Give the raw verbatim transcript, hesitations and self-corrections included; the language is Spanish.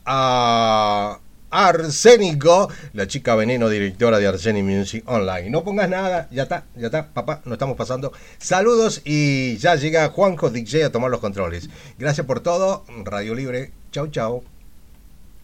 a Arsénico, la chica veneno, directora de Arsenic Music Online. No pongas nada, ya está, ya está, papá, no estamos pasando. Saludos y ya llega Juanjo D J a tomar los controles. Gracias por todo, Radio Libre, chau chau.